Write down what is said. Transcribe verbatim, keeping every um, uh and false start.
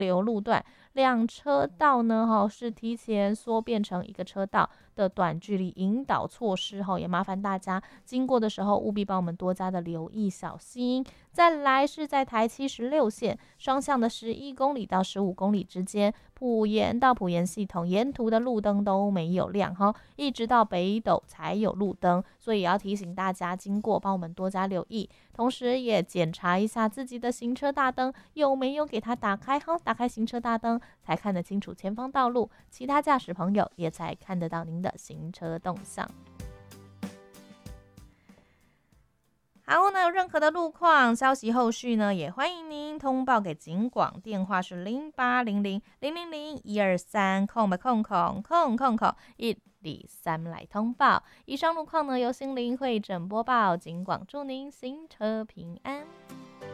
留路段，两车道呢哈是提前缩变成一个车道的短距离引导措施哈，也麻烦大家经过的时候务必帮我们多加的留意小心。再来是在台七十六线双向的十一公里到十五公里之间，埔盐到埔盐系统沿途的路灯都没有亮哈，一直到北斗才有路灯，所以也要提醒大家经过帮我们多加留意，同时也检查一下自己的行车大灯有没有给它打开哈，打开行车大灯才看得清楚前方道路，其他驾驶朋友也才看得到您的行车动向。好，那有任何的路况消息后续呢，也欢迎您通报给警广，电话是零八零零零零零一二三空白空空空空空一二三来通报。以上路况呢由心灵会诊播报，警广祝您行车平安。